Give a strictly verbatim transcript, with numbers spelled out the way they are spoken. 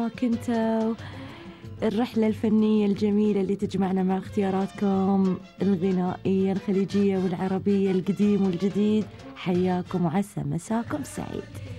كنتوا. الرحلة الفنية الجميلة اللي تجمعنا مع اختياراتكم الغنائية الخليجية والعربية، القديم والجديد. حياكم وعسى مساكم سعيد.